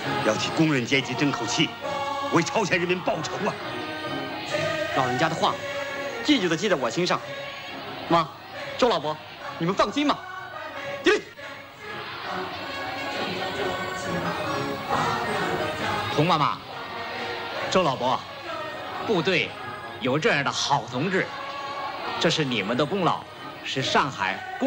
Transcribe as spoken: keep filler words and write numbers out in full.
要替工人阶级争口气，为朝鲜人民报仇啊！ 老人家的话，记住的记在我心上。妈，周老伯，你们放心吧。敬礼。 童妈妈，周老伯，部队有这样的好同志，这是你们的功劳，是上海。